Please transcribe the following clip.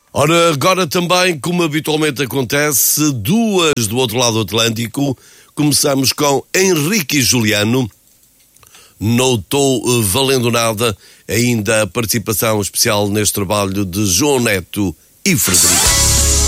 Ora, agora também, como habitualmente acontece, duas do outro lado do Atlântico. Começamos com Henrique e Juliano. Não estou valendo nada. Ainda a participação especial neste trabalho de João Neto e Frederico.